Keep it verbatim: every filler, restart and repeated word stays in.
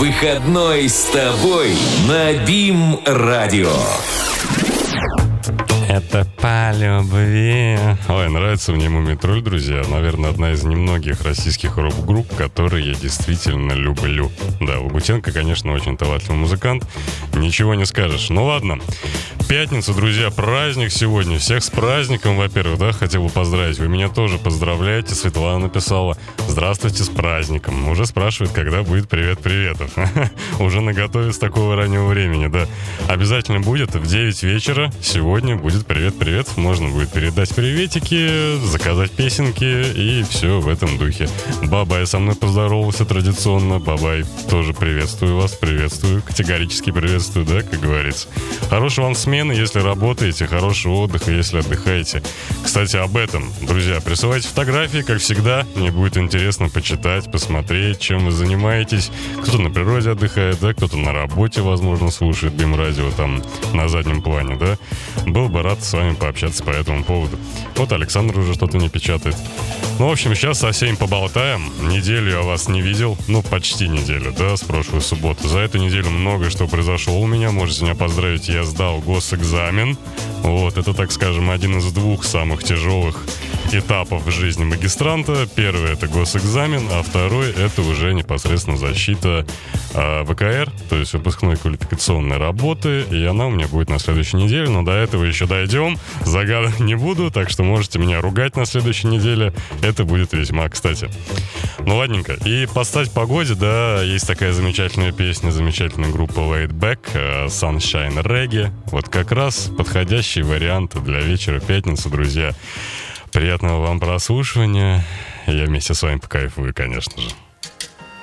Выходной с тобой на БИМ-радио. Это по любви. Ой, нравится мне Мумий Тролль, друзья. Наверное, одна из немногих российских рок-групп, которые я действительно люблю. Да, Лагутенко, конечно, очень талантливый музыкант. Ничего не скажешь. Ну ладно. Пятница, друзья, праздник сегодня. Всех с праздником, во-первых, да, хотел бы поздравить. Вы меня тоже поздравляете. Светлана написала: здравствуйте, с праздником. Уже спрашивает, когда будет привет-приветов. Уже наготове с такого раннего времени, да. Обязательно будет в девять вечера. Сегодня будет привет-привет. Можно будет передать приветики, заказать песенки и все в этом духе. Бабай со мной поздоровался традиционно. Бабай, тоже приветствую вас, приветствую. Категорически приветствую, да, как говорится. Хорошего вам смены, если работаете, хорошего отдыха, если отдыхаете. Кстати, об этом, друзья, присылайте фотографии, как всегда. Мне будет интересно почитать, посмотреть, чем вы занимаетесь. Кто-то на природе отдыхает, да, кто-то на работе, возможно, слушает БИМ-радио там на заднем плане, да. Был бы рад с вами пообщаться по этому поводу. Вот Александр уже что-то не печатает. Ну, в общем, сейчас со всеми поболтаем. Неделю я вас не видел. Ну, почти неделю, да, с прошлой субботы. За эту неделю многое что произошло у меня. Можете меня поздравить, я сдал госэкзамен. Вот, это, так скажем, один из двух самых тяжелых этапов в жизни магистранта. Первый — это госэкзамен, а второй — это уже непосредственно защита э, ВКР, то есть выпускной квалификационной работы, и она у меня будет на следующей неделе, но до этого еще дойдем, загадывать не буду, так что можете меня ругать на следующей неделе, это будет весьма кстати. Ну ладненько, и «Постать погоде», да, есть такая замечательная песня, замечательная группа Laid Back, э, Sunshine Reggae, вот как раз подходящий вариант для вечера пятницы, друзья. Приятного вам прослушивания. Я вместе с вами покайфую, конечно же.